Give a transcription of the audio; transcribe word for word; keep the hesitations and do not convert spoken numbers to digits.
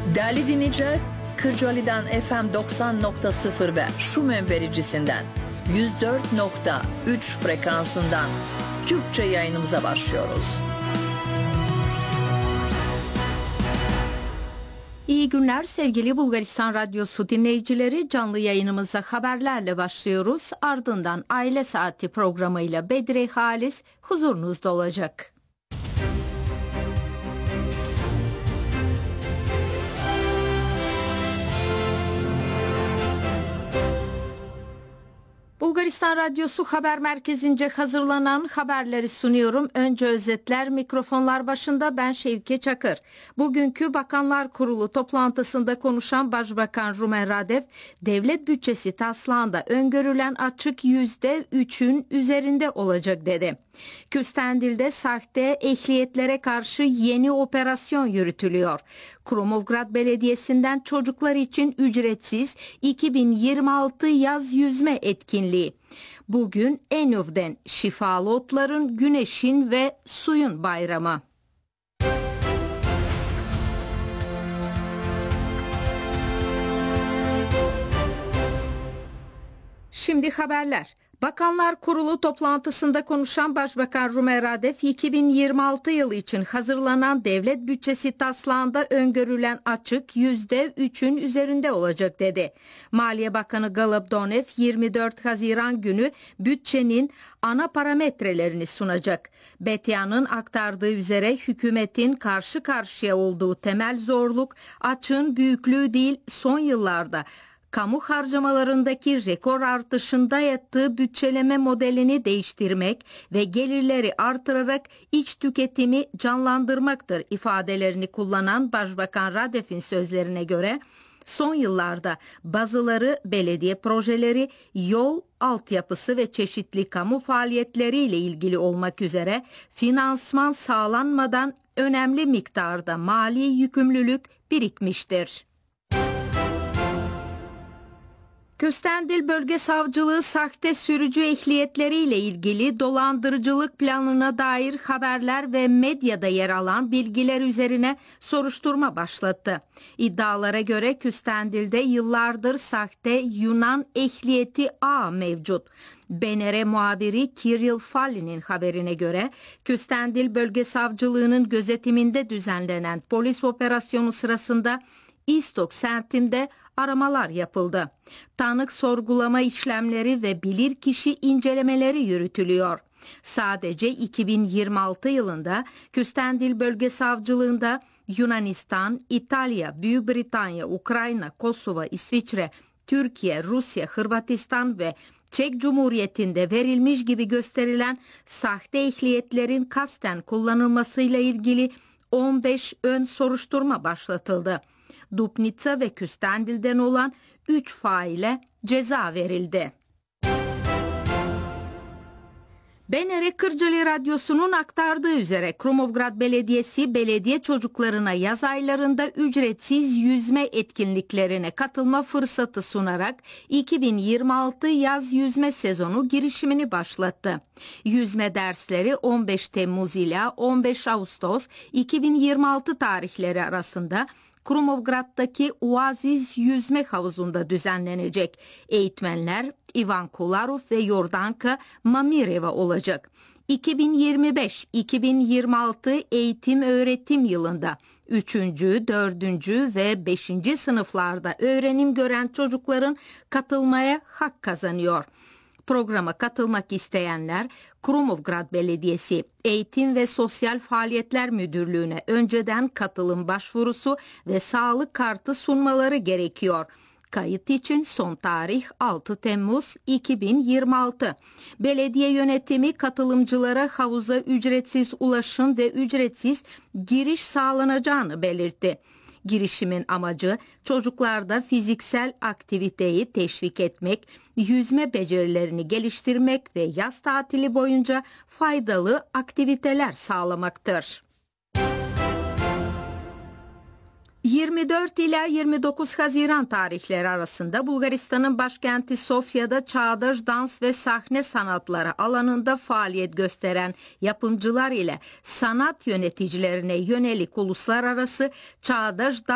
Değerli dinleyiciler, Kırcaali'den F M doksan nokta sıfır ve Şumen vericisinden yüz dört nokta üç frekansından Türkçe yayınımıza başlıyoruz. İyi günler sevgili Bulgaristan Radyosu dinleyicileri. Canlı yayınımıza haberlerle başlıyoruz. Ardından Aile Saati programıyla Bedri Halis huzurunuzda olacak. Bulgaristan Radyosu Haber Merkezi'nce hazırlanan haberleri sunuyorum. Önce özetler, mikrofonlar başında ben Şevke Çakır. Bugünkü Bakanlar Kurulu toplantısında konuşan Başbakan Rumen Radev, devlet bütçesi taslağında öngörülen açık yüzde üçün üzerinde olacak dedi. Küstendil'de sahte ehliyetlere karşı yeni operasyon yürütülüyor. Krumovgrad Belediyesi'nden çocuklar için ücretsiz iki bin yirmi altı yaz yüzme etkinliği. Bugün Enuv'den şifalı otların, güneşin ve suyun bayramı. Şimdi haberler. Bakanlar Kurulu toplantısında konuşan Başbakan Rumen Radev, iki bin yirmi altı yılı için hazırlanan devlet bütçesi taslağında öngörülen açık yüzde üçün üzerinde olacak dedi. Maliye Bakanı Galip Donev yirmi dört Haziran günü bütçenin ana parametrelerini sunacak. B T A'nın aktardığı üzere hükümetin karşı karşıya olduğu temel zorluk açığın büyüklüğü değil, son yıllarda kamu harcamalarındaki rekor artışında yattığı bütçeleme modelini değiştirmek ve gelirleri artırarak iç tüketimi canlandırmaktır ifadelerini kullanan Başbakan Radev'in sözlerine göre son yıllarda bazıları belediye projeleri, yol, altyapısı ve çeşitli kamu faaliyetleriyle ilgili olmak üzere finansman sağlanmadan önemli miktarda mali yükümlülük birikmiştir. Köstendil Bölge Savcılığı sahte sürücü ehliyetleriyle ilgili dolandırıcılık planına dair haberler ve medyada yer alan bilgiler üzerine soruşturma başlattı. İddialara göre Köstendil'de yıllardır sahte Yunan ehliyeti A mevcut. B N R muhabiri Kirill Falli'nin haberine göre Köstendil Bölge Savcılığı'nın gözetiminde düzenlenen polis operasyonu sırasında İstok semtinde aramalar yapıldı. Tanık sorgulama işlemleri ve bilirkişi incelemeleri yürütülüyor. Sadece iki bin yirmi altı yılında Köstendil Bölge Savcılığında Yunanistan, İtalya, Büyük Britanya, Ukrayna, Kosova, İsviçre, Türkiye, Rusya, Hırvatistan ve Çek Cumhuriyeti'nde verilmiş gibi gösterilen sahte ehliyetlerin kasten kullanılmasıyla ilgili on beş ön soruşturma başlatıldı. Dupnica ve Köstendil'den olan üç faile ceza verildi. B N R Kırcaali Radyosu'nun aktardığı üzere Krumovgrad Belediyesi belediye çocuklarına yaz aylarında ücretsiz yüzme etkinliklerine katılma fırsatı sunarak iki bin yirmi altı yaz yüzme sezonu girişimini başlattı. Yüzme dersleri on beş Temmuz ile on beş Ağustos iki bin yirmi altı tarihleri arasında Krumovgrad'daki Oasis Yüzme Havuzu'nda düzenlenecek. Eğitmenler Ivan Kolarov ve Yordanka Mamireva olacak. iki bin yirmi beş iki bin yirmi altı eğitim öğretim yılında üçüncü, dördüncü ve beşinci sınıflarda öğrenim gören çocukların katılmaya hak kazanıyor. Programa katılmak isteyenler Krumovgrad Belediyesi Eğitim ve Sosyal Faaliyetler Müdürlüğü'ne önceden katılım başvurusu ve sağlık kartı sunmaları gerekiyor. Kayıt için son tarih altı Temmuz iki bin yirmi altı. Belediye yönetimi katılımcılara havuza ücretsiz ulaşım ve ücretsiz giriş sağlanacağını belirtti. Girişimin amacı çocuklarda fiziksel aktiviteyi teşvik etmek, yüzme becerilerini geliştirmek ve yaz tatili boyunca faydalı aktiviteler sağlamaktır. yirmi dört ila yirmi dokuz Haziran tarihleri arasında Bulgaristan'ın başkenti Sofya'da çağdaş dans ve sahne sanatları alanında faaliyet gösteren yapımcılar ile sanat yöneticilerine yönelik uluslararası çağdaş dans